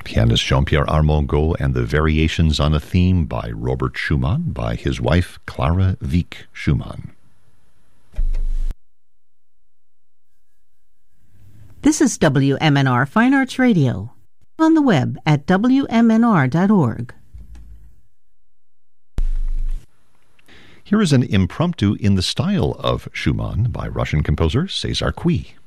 Pianist Jean-Pierre Armengaud and the Variations on a Theme by Robert Schumann by his wife Clara Wieck Schumann. This is WMNR Fine Arts Radio. On the web at WMNR.org. Here is an impromptu in the style of Schumann by Russian composer Cesar Cui.